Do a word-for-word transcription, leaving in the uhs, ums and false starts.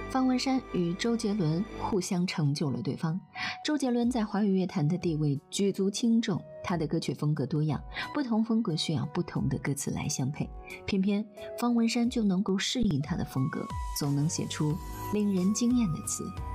方文山与周杰伦互相成就了对方。周杰伦在华语乐坛的地位举足轻重，他的歌曲风格多样，不同风格需要不同的歌词来相配，偏偏方文山就能够适应他的风格，总能写出令人惊艳的词。